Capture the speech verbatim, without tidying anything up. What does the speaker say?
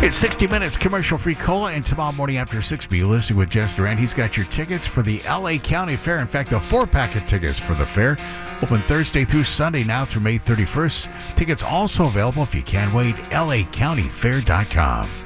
It's sixty minutes commercial-free cola, and tomorrow morning after six, be listening with Jess Durant. He's got your tickets for the L A County Fair. In fact, a four-pack of tickets for the fair. Open Thursday through Sunday now through May thirty-first. Tickets also available, if you can't wait, L A county fair dot com.